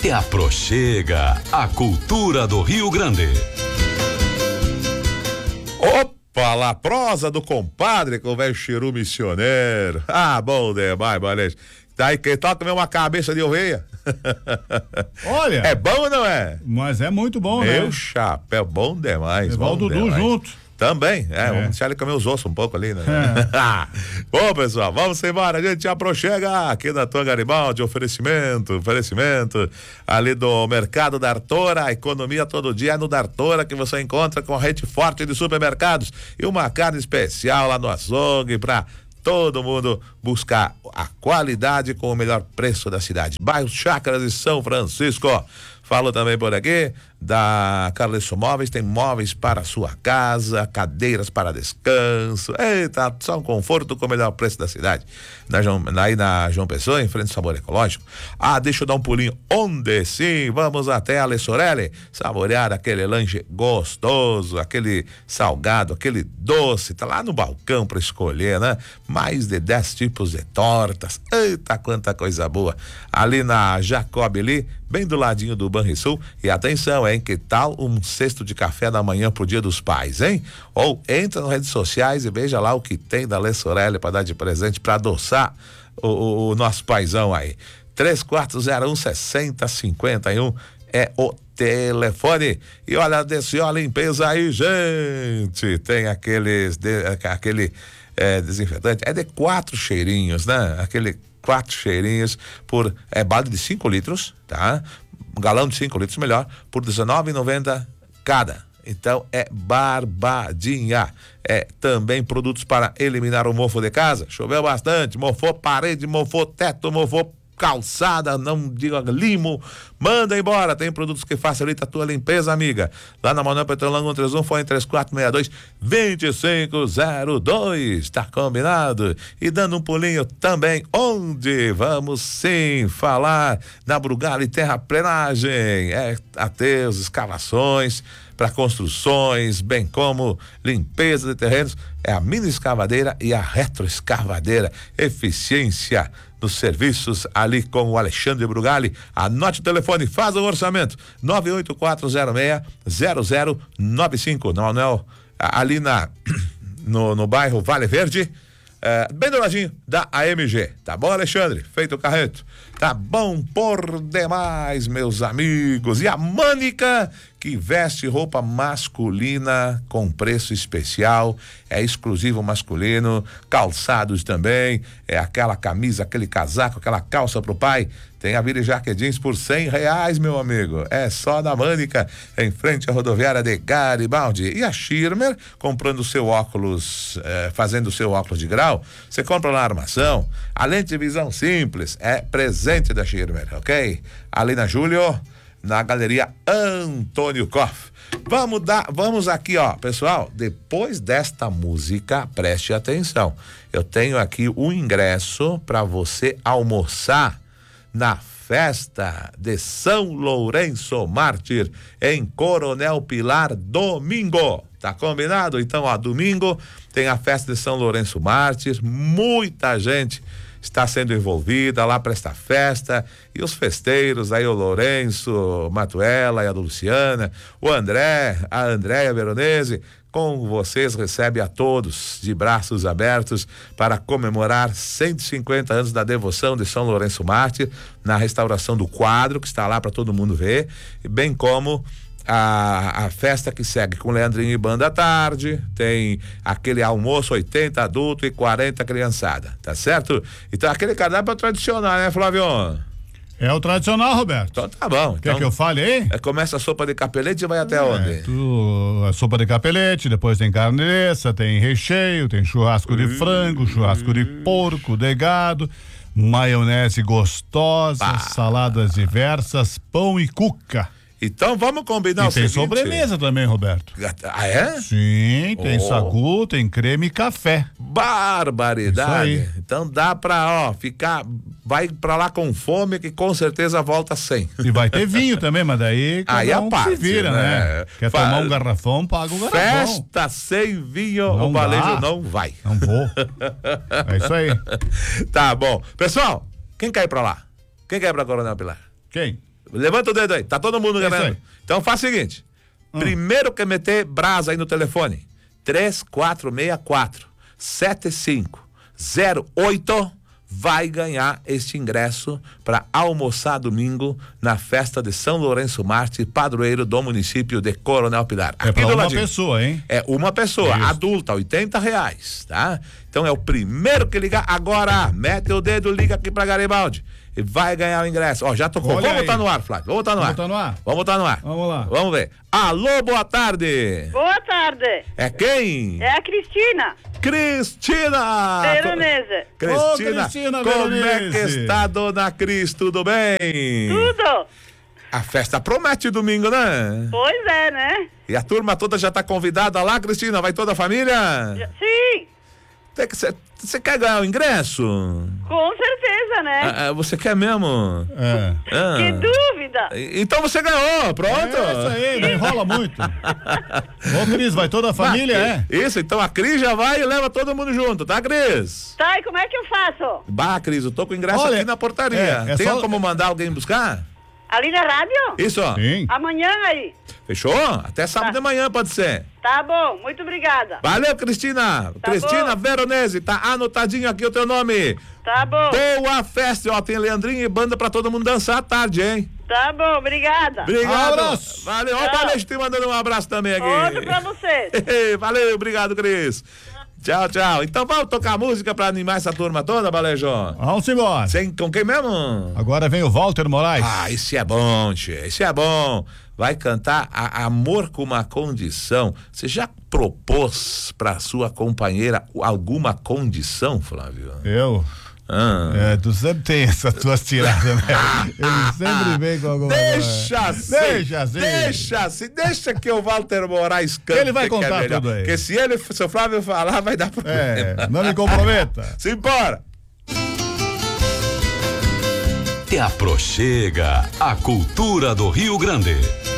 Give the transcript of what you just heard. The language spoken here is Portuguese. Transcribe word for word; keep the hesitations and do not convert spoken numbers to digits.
Te aproxega a cultura do Rio Grande. Opa, lá, prosa do compadre com o velho Chiru missioneiro. Ah, bom demais, Valente. Daí quem tal comer uma cabeça de ovelha? Olha. É bom ou não é? Mas é muito bom, Meu né? Meu chapéu, bom demais. Levar bom o Dudu demais. junto. Também, é, É. vamos deixar ele comer os ossos um pouco ali, né? É. Bom, pessoal, vamos embora, a gente aproxega aqui na tua Garibaldi, oferecimento, oferecimento ali do Mercado da Artora, a economia todo dia é no Dartora que você encontra com a rede forte de supermercados e uma carne especial lá no açougue pra todo mundo buscar a qualidade com o melhor preço da cidade. Bairro Chácaras de São Francisco. Falo também por aqui da Carlesso Móveis, tem móveis para a sua casa, cadeiras para descanso. Eita, só um conforto com o melhor preço da cidade. Na João, aí na João Pessoa, em frente ao Sabor Ecológico. Ah, deixa eu dar um pulinho. Onde sim? Vamos até a Le Sorelli, saborear aquele lanche gostoso, aquele salgado, aquele doce. Tá lá no balcão para escolher, né? Mais de dez tipos de tortas. Eita, quanta coisa boa. Ali na Jacob Lee, bem do ladinho do Banrisul. E atenção, hein? Que tal um cesto de café da manhã pro Dia dos Pais, hein? Ou entra nas redes sociais e veja lá o que tem da Le Sorelli para dar de presente, para adoçar o, o, o nosso paizão aí. três quatro zero um, seis zero cinco um é o telefone. E olha, desse ó, limpeza aí, gente. Tem aqueles, de, aquele é, desinfetante, é de quatro cheirinhos, né? Aquele quatro cheirinhos por é balde de cinco litros, tá? Um galão de cinco litros melhor, por dezenove reais e noventa centavos cada. Então é barbadinha. É também produtos para eliminar o mofo de casa. Choveu bastante, mofou parede, mofou teto, mofou calçada, não diga limo, manda embora. Tem produtos que facilitam a tua limpeza, amiga. Lá na Manuel Petrolão um três um, foi em três quatro seis dois, dois cinco zero dois, tá combinado? E dando um pulinho também, onde vamos sim falar na Brugali Terraplenagem, é ateus, escavações para construções, bem como limpeza de terrenos, é a mini escavadeira e a retroescavadeira. Eficiência nos serviços ali com o Alexandre Brugali. Anote o telefone, faz o orçamento, nove oito quatro zero seis zero zero nove cinco, não, não, ali na no, no bairro Vale Verde, é, bem do ladinho da A M G, tá bom, Alexandre? Feito o carreto, tá bom por demais, meus amigos. E a Mânica, que veste roupa masculina com preço especial, é exclusivo masculino, calçados também, é aquela camisa, aquele casaco, aquela calça pro pai, tem a Vire Jaque Jeans por cem reais, meu amigo, é só da Mânica, em frente à rodoviária de Garibaldi. E a Schirmer, comprando o seu óculos, é, fazendo o seu óculos de grau, você compra na armação, a lente de visão simples, é presente da Schirmer, ok? Ali na Júlio, na Galeria Antônio Koff. Vamos dar, vamos aqui, ó, pessoal, depois desta música, preste atenção. Eu tenho aqui o ingresso para você almoçar na festa de São Lourenço Mártir em Coronel Pilar, domingo. Tá combinado? Então, ó, domingo tem a festa de São Lourenço Mártir, muita gente está sendo envolvida lá para esta festa, e os festeiros aí, o Lourenço, Matuela e a Luciana, o André, a Andréia Veronese, com vocês recebe a todos de braços abertos para comemorar cento e cinquenta anos da devoção de São Lourenço Mártir, na restauração do quadro, que está lá para todo mundo ver, bem como A, a festa que segue com Leandrinho e Banda à tarde, tem aquele almoço oitenta adulto e quarenta criançada, tá certo? Então aquele cardápio é tradicional, né, Flávio? É o tradicional, Roberto. Então tá bom. Quer então, que eu fale aí? É, começa a sopa de capelete e vai até é, onde? Tu, a sopa de capelete, depois tem carneça, tem recheio, tem churrasco de frango, churrasco de porco, de gado, maionese gostosa, bah. Saladas diversas, pão e cuca. Então vamos combinar e o tem seguinte. sobremesa também, Roberto. Ah, é? Sim, tem oh. sagu, tem creme e café. Barbaridade. Então dá pra, ó, ficar, vai pra lá com fome que com certeza volta sem. E vai ter vinho também, mas daí cada aí um a parte, se vira, né? né? Quer Fa... tomar um garrafão, paga o garrafão. Festa sem vinho, não o Balejo dá. não vai. Não vou. É isso aí. Tá bom. Pessoal, quem quer ir pra lá? Quem quer ir pra Coronel Pilar? Quem? Levanta o dedo aí, tá todo mundo Isso ganhando. aí. Então faz o seguinte, hum. primeiro que meter brasa aí no telefone, três quatro seis quatro, sete cinco zero oito, vai ganhar este ingresso para almoçar domingo na festa de São Lourenço Marte, padroeiro do município de Coronel Pilar. É para uma ladinho. pessoa, hein? É uma pessoa, Isso. adulta, oitenta reais, tá? Então é o primeiro que ligar agora, mete o dedo, liga aqui pra Garibaldi e vai ganhar o ingresso. Ó, já tocou. Olha Vamos aí. botar no ar, Flávio. Vamos botar no Vamos ar. botar no ar? Vamos botar no ar. Vamos lá. Vamos ver. Alô, boa tarde. Boa tarde. É quem? É a Cristina. Cristina! Veronese. Cristina, Ô, Cristina como é que Veronese. está, dona Cris? Tudo bem? Tudo? A festa promete domingo, né? Pois é, né? E a turma toda já está convidada lá, Cristina? Vai toda a família? Já- Sim, Você quer ganhar o ingresso? com certeza, né? Ah, ah, você quer mesmo? É. Ah. Que dúvida. Então você ganhou, pronto. É isso aí, não enrola muito. Ô, Cris, vai toda a família, Ah, é? Isso, então a Cris já vai e leva todo mundo junto, tá, Cris? Tá, e como é que eu faço? Bah, Cris, eu tô com o ingresso Olha, aqui na portaria. é, é Tem só- como mandar alguém buscar? Ali na rádio? Isso, ó. Sim. Amanhã aí. Fechou? Até sábado Tá. de manhã pode ser. Tá bom, muito obrigada. Valeu, Cristina. Tá Cristina bom. Veronese, tá anotadinho aqui o teu nome. Tá bom, Boa festa, ó. Tem Leandrinho e banda pra todo mundo dançar à tarde, hein? tá bom, obrigada. Obrigado. Abraço. Valeu. Ó, o Tchau. Baleixo te mandando um abraço também aqui. Outro pra vocês. Valeu, obrigado, Cris. Tchau, tchau. Então vamos tocar música pra animar essa turma toda, Balejo? Vamos embora. Sem, com quem mesmo? Agora vem o Walter Moraes. Ah, esse é bom, tchê. Esse é bom. Vai cantar a Amor com uma Condição. Você já propôs pra sua companheira alguma condição, Flávio? Eu? Ah. É, tu sempre tem essas tuas tiradas, né? Ele sempre vem com alguma Deixa assim, Deixa assim. deixa assim, deixa que o Walter Moraes cante. Ele vai que é contar melhor. tudo aí. Porque se ele, se o Flávio falar, vai dar problema. É, não me comprometa. Simbora! Te aproxega a cultura do Rio Grande.